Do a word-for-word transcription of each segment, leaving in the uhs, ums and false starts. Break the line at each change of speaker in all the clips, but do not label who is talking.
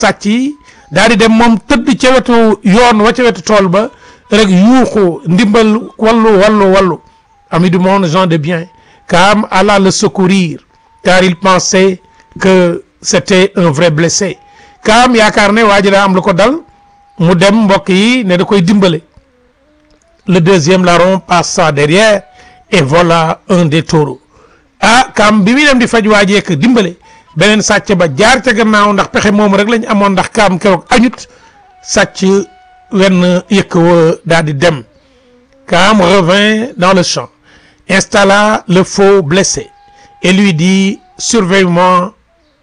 sàcc yi daal di dem moom tëdd ca wetu yoon wa ca wetu tool ba rek yuuxu ndimbal wallu wallu wallu. Amis du monde, gens de bien, Kaam alla le secourir car il pensait que c'était un vrai blessé. Kaam yaakaar ne waa ji daa am lu ko dal mu dem mbokk yi ne da koy dimbale. Le deuxième larron passa derrière et vola un des taureaux. ah Kaam bi muy dem di faj waa ji ak dimbale beneen sàcc ba jaar ca gannaaw ndax pexe moom rek lañ amoon ndax Kaam keroog añut sàcc wenn yëkk wa daal di dem. Kaam revint dans le champ, installa le faux blessé et lui dit surveille-moi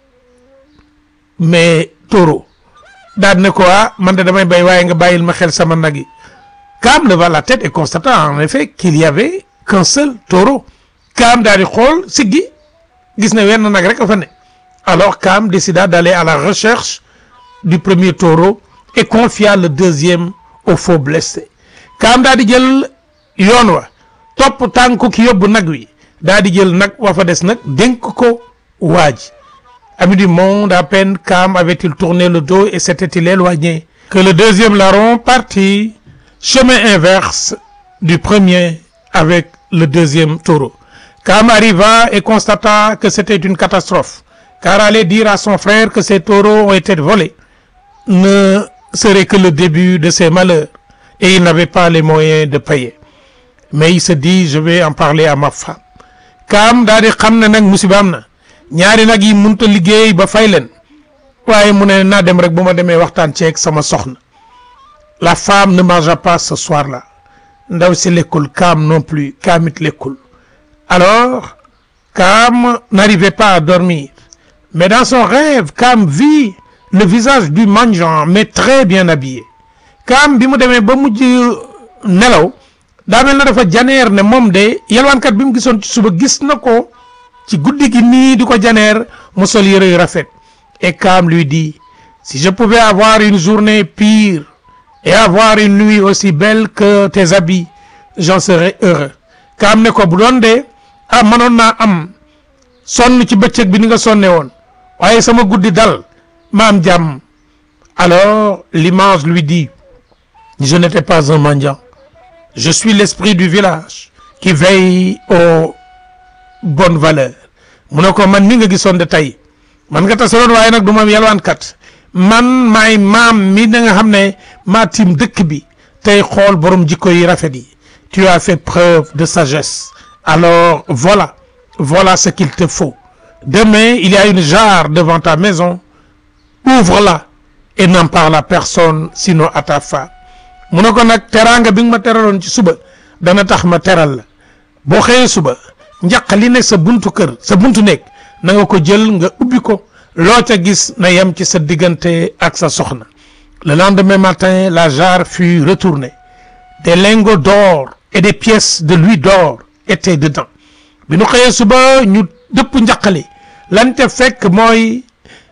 mes taureaux. daal ne ko ah man de damay bay waaye nga bàyyil ma xel sama nag yi. Kaam leva la tête et constata en effet qu'il y avait qu'un seul taureau. Kaam daal di xool siggi gis ne wenn nag rek a fa ne. Alors Kaam décida d'aller à la recherche du premier taureau et confia le deuxième au faux blessé. Kaam daal di jël yoon wa topp tànku ki yóbbu nag wi daal di jël nag wa fa des nag dénk ko waa ji. Amis du monde, à peine Kaam avait-il tourné le dos et s'était-il éloigné que le deuxième larron partit chemin inverse du premier avec le deuxième taureau. Kaam arriva et constata que c'était une catastrophe, car aller dire à son frère que ses taureaux ont été volés ne serait que le début de ses malheurs et il n'avait pas les moyens de payer. Mais il se dit, je vais en parler à ma femme. Kaam daal di xam ne nag musiba am na ñaari nag yi mënut a liggéey ba fay leen waaye mu ne naa dem rek bu ma demee waxtaan ceeg sama soxna. La femme ne mangea pas ce soir-là. Ndaw si lekkul, Kaam non plus, Kaam it lekkul. Alors Kaam n'arrivait pas à dormir, mais dans son rêve Kaam vit le visage du mendiant mais très bien habillé. Kaam bi mu demee ba mujj nelaw daa mel na dafa janeer ne moom de yalwaankat bi mu gisoon ci suba gis na ko ci guddi gi nii di ko janeer mu sol yére yu rafet. Et Kaam lui dit, si je pouvais avoir une journée pire et avoir une nuit aussi belle que tes habits, j'en serais heureux. Kaam ne ko bu doon de ah manoon naa am sonn ci bëccëg bi ni nga sonne woon waaye sama guddi dal ma am jàmm. Alors l'image lui dit, je n'étais pas un mendiant, je suis l'esprit du village qui veille aux bonnes valeurs. mu ne ko man mi nga gisoon de tey man nga taseroon waaye nag du ma yalwaankat man maay maam mi da nga xam ne maa tiim dëkk bi tey xool borom jikko yi rafet yi. Tu as fait preuve de sagesse, alors voilà voilà ce qu'il te faut. Demain il y a une jarre devant ta maison, ouvre-la et n'en parle à personne sinon à ta femme. mu ne ko nag teraanga bi nga ma teraloon ci suba dana tax ma teral la boo xëyee suba njaq li ne sa buntu kër sa buntu nekk na nga ko jël nga ubbi ko loo ca gis na yem ci sa diggante ak sa soxna. Le lendemain matin la jarre fut retournée, des lingots d'or et des pièces de louis d'or étaient dedans. bi nu xëyee suba ñu dëpp njaqali lan ca fekk mooy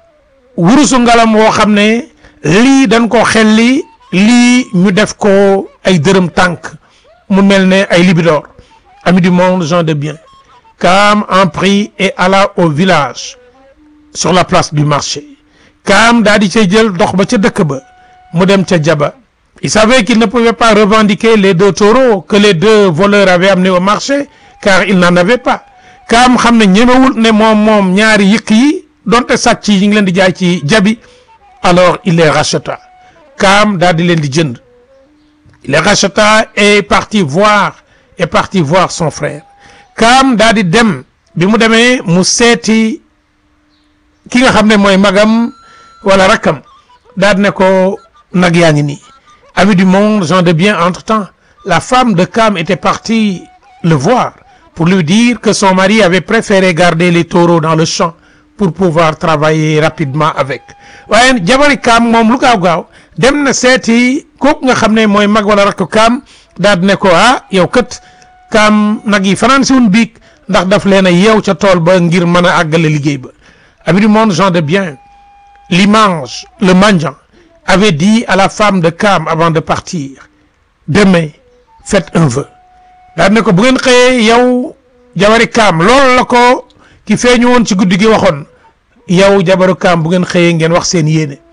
wurusu ngalam woo xam ne lii dañ ko xelli lii ñu def ko ay dërëm tànk mu mel ne ay libidoor. Amis du monde, gens de bien, Kaam en prit et alla au village sur la place du marché. Kaam daa di cay jël dox ba ca dëkk ba mu dem ca jaba. Il savait qu'il ne pouvait pas revendiquer les deux taureaux que les deux voleurs avaient amenés au marché car il n'en avait pas. Kaam xam ne ñemewul ne moom moom ñaari yëkk yi donte sàcc yi ñu ngi leen di jaay ci jabi. Alors il les racheta. Kaam daa di leen di jënd. Il les racheta et parti voir et parti voir son frère. Kaam daa di dem bi mu demee mu seeti ki nga xam ne mooy magam wala rakkam daa di ne ko nag yaa ngi nii. Amis du monde, gens de bien, entre-temps, la femme de Kaam était partie le voir pour lui dire que son mari avait préféré garder les taureaux dans le champ pour pouvoir travailler rapidement avec. waaye jabari Kaam moom lu gaaw gaaw dem na seeti kooku nga xam ne mooy mag wala rakk Kaam daal di ne ko ah yow kat Kaam nag yi fanaan si woon biig ndax daf leen a yeew ca tool ba ngir mën a àggale liggéey ba. Amis du monde, gens de bien, l'image, le mendiant, avait dit à la femme de Kaam avant de partir, demain faites un vœu. daal ne ko bu ngeen xëyee yow jabari Kaam loolu la ko ki feeñu woon ci guddi gi waxoon yow jabaru Kaam bu ngeen xëyee ngeen wax seen yéene.